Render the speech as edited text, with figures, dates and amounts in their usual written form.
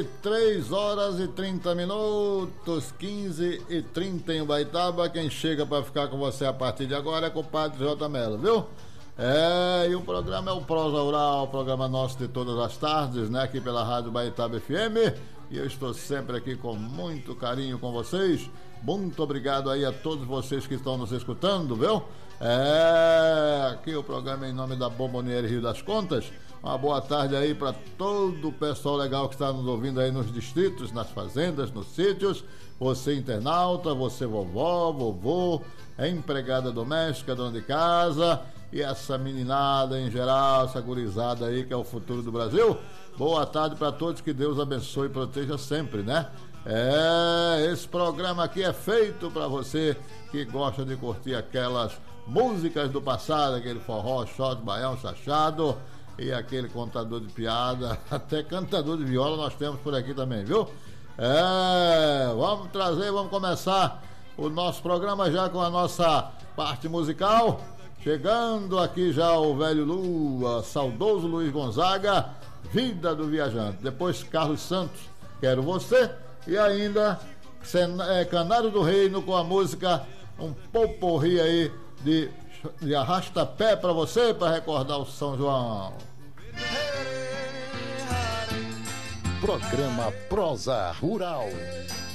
3 horas e 30 minutos, 15h30 em Ubaitaba. Quem chega para ficar com você a partir de agora é o compadre J. Melo, viu? E o programa é o Prosa Rural, o programa nosso de todas as tardes, né? Aqui pela Rádio Ubaitaba FM. E eu estou sempre aqui com muito carinho com vocês. Muito obrigado aí a todos vocês que estão nos escutando, viu? Aqui o programa em nome da Bomboniere Rio das Contas. Uma boa tarde aí para todo o pessoal legal que está nos ouvindo aí nos distritos, nas fazendas, nos sítios. Você internauta, você vovó, vovô, empregada doméstica, dona de casa e essa meninada em geral, essa gurizada aí que é o futuro do Brasil. Boa tarde para todos, que Deus abençoe e proteja sempre, né? Esse programa aqui é feito para você que gosta de curtir aquelas músicas do passado, aquele forró, shot, baião, chachado e aquele contador de piada, até cantador de viola nós temos por aqui também, viu? Vamos começar o nosso programa já com a nossa parte musical. Chegando aqui já o velho Lua, saudoso Luiz Gonzaga, Vida do Viajante. Depois Carlos Santos, Quero Você. E ainda Canário do Reino com a música Um Poporri aí de arrasta-pé para você, para recordar o São João. Programa Prosa Rural.